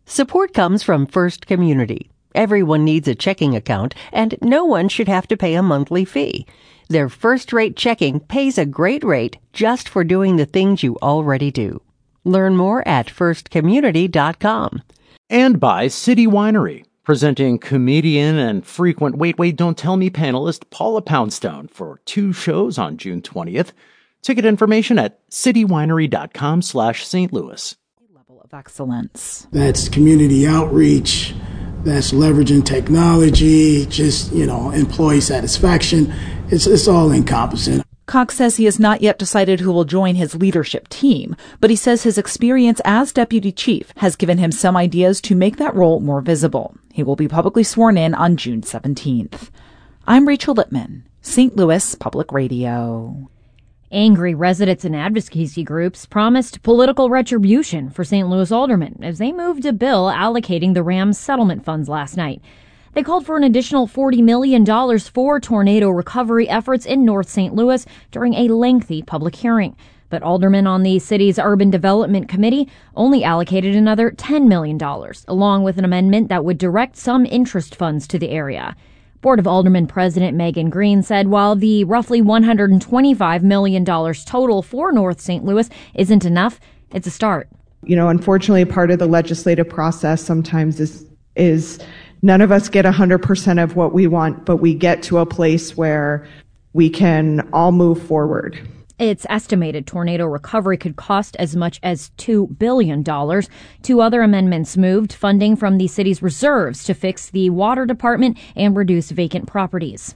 Support comes from First Community. Everyone needs a checking account, and no one should have to pay a monthly fee. Their first-rate checking pays a great rate just for doing the things you already do. Learn more at firstcommunity.com. And by City Winery, presenting comedian and frequent Wait, Don't Tell Me panelist Paula Poundstone for 2 shows on June 20th. Ticket information at citywinery.com/St. Louis. Level of excellence. That's community outreach. That's leveraging technology, just, employee satisfaction. It's all encompassing. Cox says he has not yet decided who will join his leadership team, but he says his experience as deputy chief has given him some ideas to make that role more visible. He will be publicly sworn in on June 17th. I'm Rachel Lippman, St. Louis Public Radio. Angry residents and advocacy groups promised political retribution for St. Louis aldermen as they moved a bill allocating the Rams settlement funds last night. They called for an additional $40 million for tornado recovery efforts in North St. Louis during a lengthy public hearing. But aldermen on the city's Urban Development Committee only allocated another $10 million, along with an amendment that would direct some interest funds to the area. Board of Aldermen President Megan Green said while the roughly $125 million total for North St. Louis isn't enough, it's a start. Unfortunately, part of the legislative process sometimes is none of us get 100% of what we want, but we get to a place where we can all move forward. It's estimated tornado recovery could cost as much as $2 billion. 2 other amendments moved funding from the city's reserves to fix the water department and reduce vacant properties.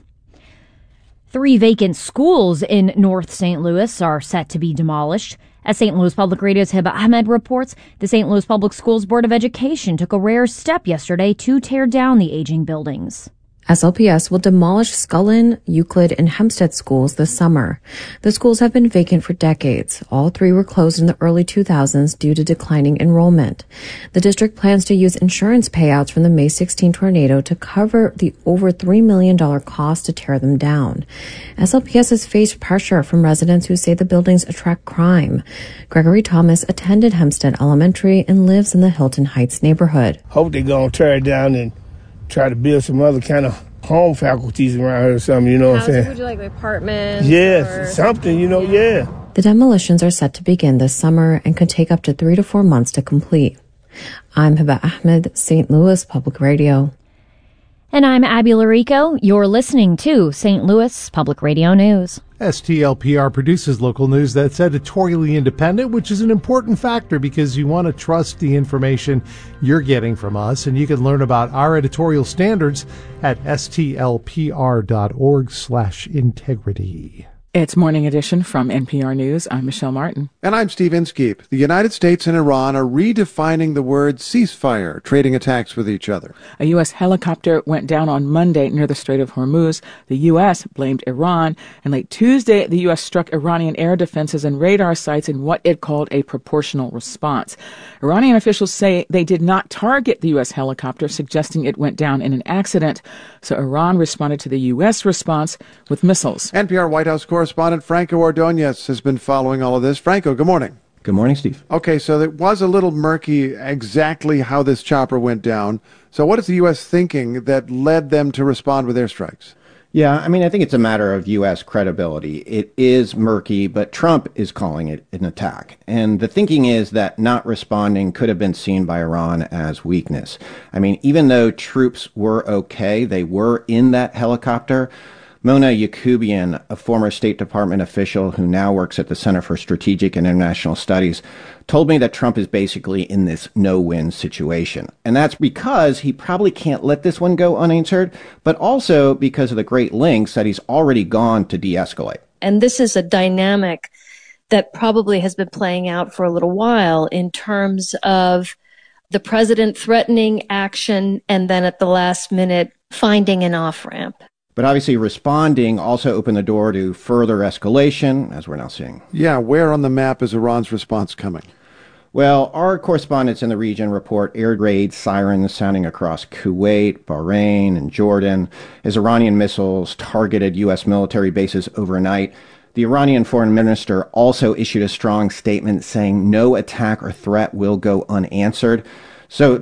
3 vacant schools in North St. Louis are set to be demolished. As St. Louis Public Radio's Hiba Ahmed reports, the St. Louis Public Schools Board of Education took a rare step yesterday to tear down the aging buildings. SLPS will demolish Scullin, Euclid, and Hempstead schools this summer. The schools have been vacant for decades. All 3 were closed in the early 2000s due to declining enrollment. The district plans to use insurance payouts from the May 16 tornado to cover the over $3 million cost to tear them down. SLPS has faced pressure from residents who say the buildings attract crime. Gregory Thomas attended Hempstead Elementary and lives in the Hilton Heights neighborhood. Hope they're going to tear it down and try to build some other kind of home faculties around here or something, what I'm saying? Would you like apartments? Yes, something, yeah. The demolitions are set to begin this summer and could take up to 3 to 4 months to complete. I'm Hiba Ahmed, St. Louis Public Radio. And I'm Abby Larico. You're listening to St. Louis Public Radio News. STLPR produces local news that's editorially independent, which is an important factor because you want to trust the information you're getting from us, and you can learn about our editorial standards at stlpr.org/integrity. It's Morning Edition from NPR News. I'm Michelle Martin. And I'm Steve Inskeep. The United States and Iran are redefining the word ceasefire, trading attacks with each other. A U.S. helicopter went down on Monday near the Strait of Hormuz. The U.S. blamed Iran. And late Tuesday, the U.S. struck Iranian air defenses and radar sites in what it called a proportional response. Iranian officials say they did not target the U.S. helicopter, suggesting it went down in an accident. So Iran responded to the U.S. response with missiles. NPR White House correspondent Franco Ordonez has been following all of this. Franco, good morning. Good morning, Steve. Okay, so it was a little murky exactly how this chopper went down. So what is the U.S. thinking that led them to respond with airstrikes? Yeah, I think it's a matter of U.S. credibility. It is murky, but Trump is calling it an attack. And the thinking is that not responding could have been seen by Iran as weakness. Even though troops were okay, they were in that helicopter. Mona Yacoubian, a former State Department official who now works at the Center for Strategic and International Studies, told me that Trump is basically in this no-win situation. And that's because he probably can't let this one go unanswered, but also because of the great lengths that he's already gone to de-escalate. And this is a dynamic that probably has been playing out for a little while in terms of the president threatening action and then at the last minute finding an off-ramp. But obviously responding also opened the door to further escalation, as we're now seeing. Yeah, where on the map is Iran's response coming? Well, our correspondents in the region report air raid sirens sounding across Kuwait, Bahrain, and Jordan as Iranian missiles targeted U.S. military bases overnight. The Iranian foreign minister also issued a strong statement saying no attack or threat will go unanswered. So